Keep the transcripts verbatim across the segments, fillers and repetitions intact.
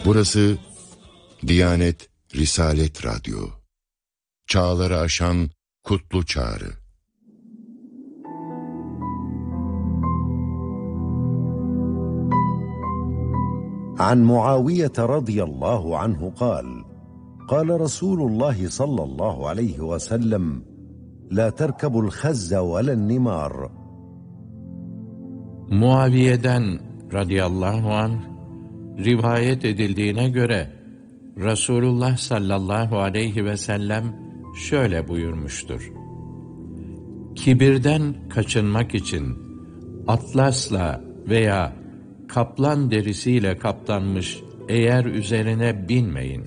Burası Diyanet Risalet Radyo. Çağları aşan kutlu çağrı. عن معاوية رضي الله عنه قال قال رسول الله صلى الله عليه وسلم لا تركبوا الخز ولا النمار. Muaviye'den radıyallahu anh rivayet edildiğine göre Resulullah sallallahu aleyhi ve sellem şöyle buyurmuştur: Kibirden kaçınmak için atlasla veya kaplan derisiyle kaplanmış eğer üzerine binmeyin.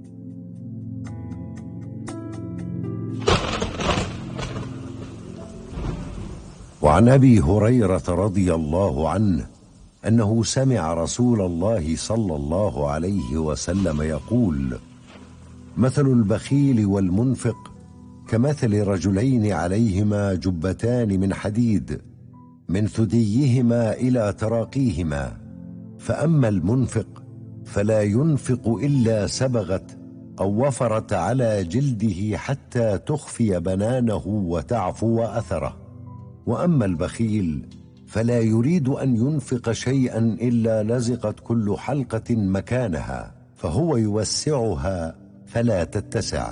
وعن أبي هريرة رضي الله عنه أنه سمع رسول الله صلى الله عليه وسلم يقول مثل البخيل والمنفق كمثل رجلين عليهما جبتان من حديد من ثديهما إلى تراقيهما فأما المنفق فلا ينفق إلا سبغت أو وفرت على جلده حتى تخفي بنانه وتعفو أثره وأما البخيل فلا يريد أن ينفق شيئا إلا لزقت كل حلقة مكانها فهو يوسعها فلا تتسع.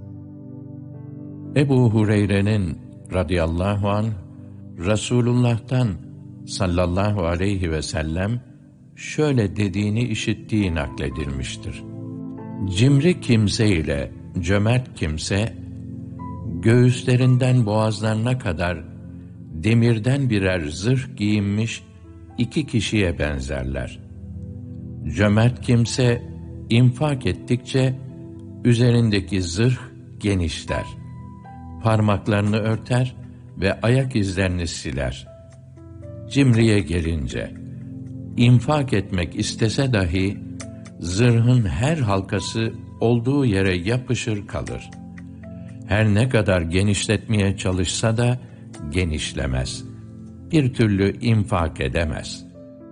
Ebu Hureyre'nin radıyallahu anh Resulullah'tan sallallahu aleyhi ve sellem şöyle dediğini işittiği nakledilmiştir: Cimri kimse ile cömert kimse göğüslerinden boğazlarına kadar demirden birer zırh giyinmiş iki kişiye benzerler. Cömert kimse infak ettikçe üzerindeki zırh genişler, parmaklarını örter ve ayak izlerini siler. Cimriye gelince, infak etmek istese dahi zırhın her halkası olduğu yere yapışır kalır. Her ne kadar genişletmeye çalışsa da genişlemez. Bir türlü infak edemez.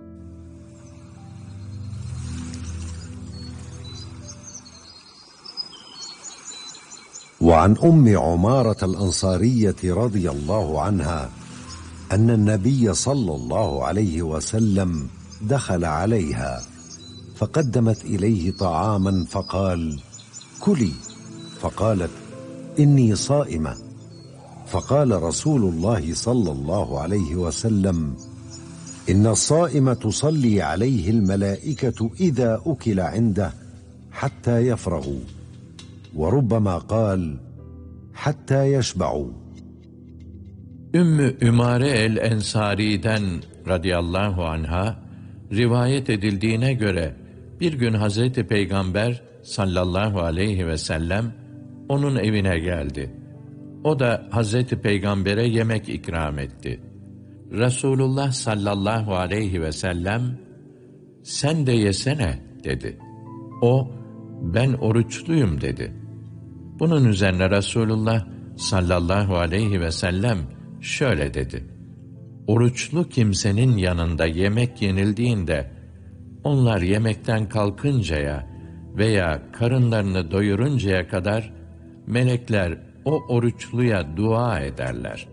وعن أم عمارة الأنصارية رضي الله عنها أن النبي صلى الله عليه وسلم دخل عليها فقدمت إليه طعاما فقال كلي فقالت إني صائمة فقال رسول الله صلى الله عليه وسلم إن الصائم تصلي عليه الملائكة إذا أكل عنده حتى يفرغوا وربما قال حتى يشبعوا. Ümmü Ümare el-Ensari'den radıyallahu anha rivayet edildiğine göre bir gün Hazreti Peygamber sallallahu aleyhi ve sellem onun evine geldi. O da Hazreti Peygamber'e yemek ikram etti. Resulullah sallallahu aleyhi ve sellem sen de yesene dedi. O ben oruçluyum dedi. Bunun üzerine Resulullah sallallahu aleyhi ve sellem şöyle dedi: Oruçlu kimsenin yanında yemek yenildiğinde onlar yemekten kalkıncaya veya karınlarını doyuruncaya kadar melekler o oruçluya dua ederler.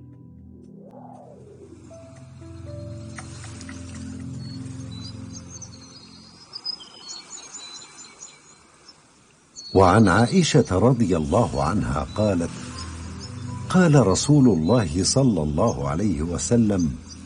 وعن عائشة رضي الله عنها قالت قال رسول الله صلى الله عليه وسلم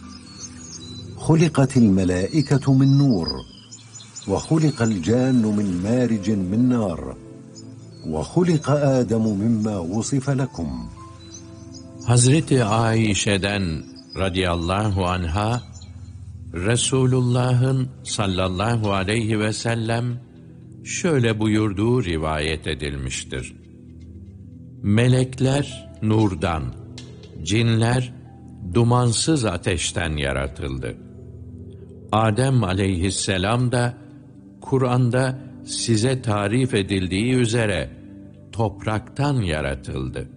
خلقت الملائكة من نور وخلق الجان من مارج من نار وخلق آدم مما وصف لكم. Hazreti Aişe'den radıyallahu anha Resulullah'ın sallallahu aleyhi ve sellem şöyle buyurduğu rivayet edilmiştir: Melekler nurdan, cinler dumansız ateşten yaratıldı. Adem aleyhisselam da Kur'an'da size tarif edildiği üzere topraktan yaratıldı.